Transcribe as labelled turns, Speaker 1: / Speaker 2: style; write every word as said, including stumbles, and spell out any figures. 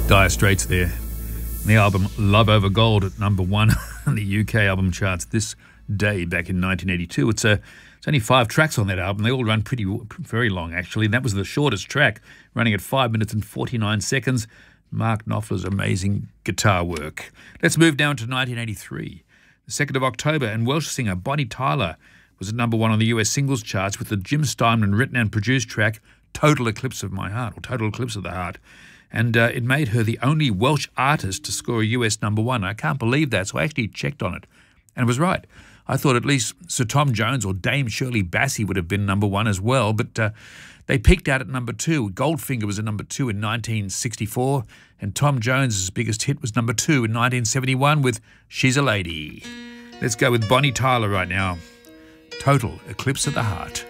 Speaker 1: Dire Straits there. The album Love Over Gold at number one on the U K album charts this day back in nineteen eighty-two. It's a it's only five tracks on that album. They all run pretty very long, actually. And that was the shortest track, running at five minutes and forty-nine seconds. Mark Knopfler's amazing guitar work. Let's move down to nineteen eighty-three. The second of October, and Welsh singer Bonnie Tyler was at number one on the U S singles charts with the Jim Steinman written and produced track Total Eclipse of My Heart, or Total Eclipse of the Heart. And uh, it made her the only Welsh artist to score a U S number one. I can't believe that, so I actually checked on it. And it was right. I thought at least Sir Tom Jones or Dame Shirley Bassey would have been number one as well, but uh, they peaked out at number two. Goldfinger was at number two in nineteen sixty-four, and Tom Jones's biggest hit was number two in nineteen seventy-one with She's a Lady. Let's go with Bonnie Tyler right now. Total Eclipse of the Heart.